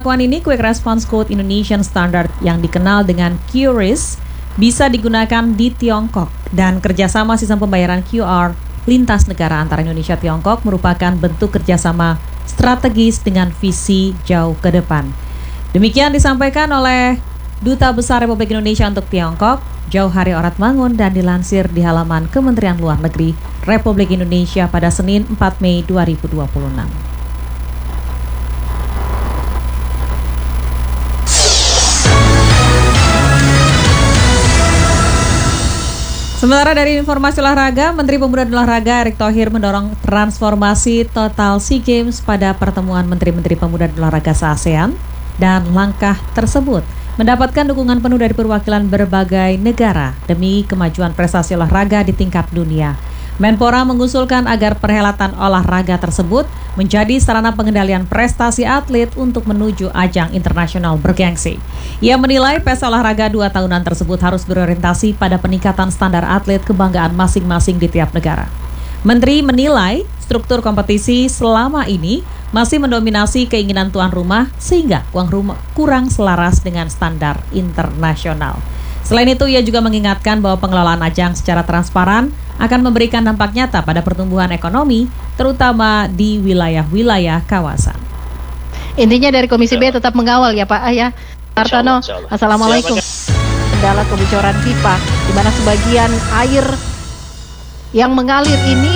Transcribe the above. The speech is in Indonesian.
pemberlakuan ini, Quick Response Code Indonesian Standard yang dikenal dengan QRIS bisa digunakan di Tiongkok, dan kerjasama sistem pembayaran QR lintas negara antara Indonesia dan Tiongkok merupakan bentuk kerjasama strategis dengan visi jauh ke depan. Demikian disampaikan oleh Duta Besar Republik Indonesia untuk Tiongkok, Jauhari Oratmangun, dan dilansir di halaman Kementerian Luar Negeri Republik Indonesia pada Senin 4 Mei 2026. Sementara dari informasi olahraga, Menteri Pemuda dan Olahraga Erick Thohir mendorong transformasi total SEA Games pada pertemuan Menteri-Menteri Pemuda dan Olahraga se-ASEAN, dan langkah tersebut mendapatkan dukungan penuh dari perwakilan berbagai negara demi kemajuan prestasi olahraga di tingkat dunia. Menpora mengusulkan agar perhelatan olahraga tersebut menjadi sarana pengendalian prestasi atlet untuk menuju ajang internasional bergengsi. Ia menilai pesta olahraga 2 tahunan tersebut harus berorientasi pada peningkatan standar atlet kebanggaan masing-masing di tiap negara. Menteri menilai struktur kompetisi selama ini masih mendominasi keinginan tuan rumah sehingga uang rumah kurang selaras dengan standar internasional. Selain itu, ia juga mengingatkan bahwa pengelolaan ajang secara transparan akan memberikan dampak nyata pada pertumbuhan ekonomi, terutama di wilayah-wilayah kawasan. Intinya dari Komisi B tetap mengawal ya Pak ya. Martono, Assalamualaikum. Kendala kebocoran pipa, di mana sebagian air yang mengalir ini